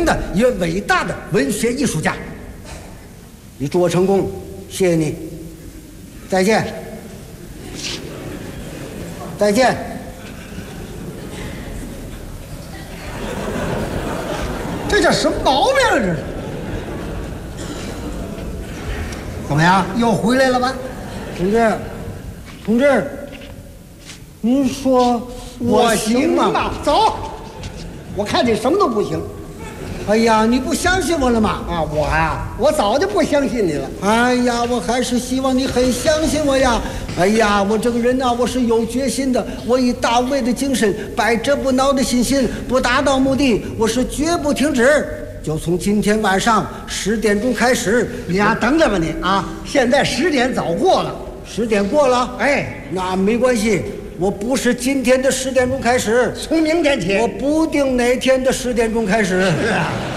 名的一位伟大的文学艺术家。你祝我成功，谢谢你，再见，再见。 这叫什么毛病啊？这是？怎么样？又回来了吧？ 同志，您说我行吗？ 走，我看你什么都不行。 哎呀，你不相信我了吗？ 啊，我早就不相信你了。 哎呀，我还是希望你很相信我呀。哎呀，我这个人呐，我是有决心的，我以大卫的精神，百折不挠的信心，不达到目的，我是绝不停止。就从今天晚上10点钟开始。 你呀，等等吧你啊！现在10点早过了 ，10点过了。 哎， 那没关系，我不是今天的10点钟开始， 从明天起， 我不定哪天的10点钟开始。 是啊。